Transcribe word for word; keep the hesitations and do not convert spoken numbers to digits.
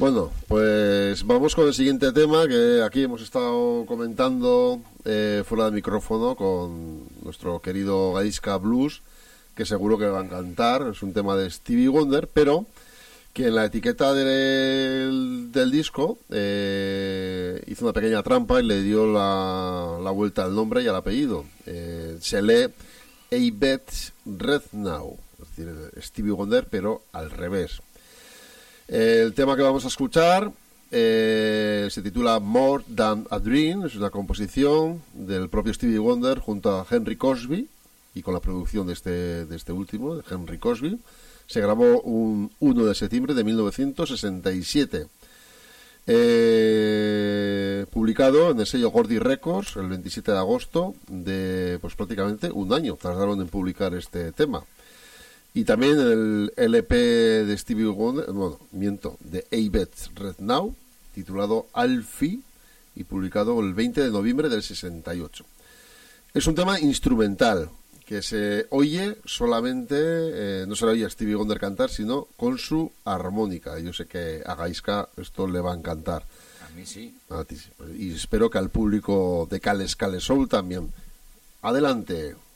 Bueno, pues vamos con el siguiente tema que aquí hemos estado comentando eh, fuera del micrófono con nuestro querido Gaisca Blues, que seguro que va a encantar. Es un tema de Stevie Wonder, pero que en la etiqueta del, del disco eh, hizo una pequeña trampa y le dio la, la vuelta al nombre y al apellido. Eh, se lee Ives Redknapp, es decir, Stevie Wonder, pero al revés. El tema que vamos a escuchar eh, se titula More Than a Dream. Es una composición del propio Stevie Wonder junto a Henry Cosby y con la producción de este, de este último, de Henry Cosby. Se grabó un uno de septiembre de mil novecientos sesenta y siete. Eh, publicado en el sello Gordy Records el veintisiete de agosto de pues prácticamente un año tardaron en publicar este tema. Y también el L P de Stevie Wonder, bueno, miento, de Ives Redknapp, titulado Alfie, y publicado el veinte de noviembre del sesenta y ocho. Es un tema instrumental que se oye solamente, eh, no se le oye a Stevie Wonder cantar, sino con su armónica. Yo sé que a Gaisca esto le va a encantar. A mí sí. A ti sí. Y espero que al público de Cales Cales Soul también. Adelante.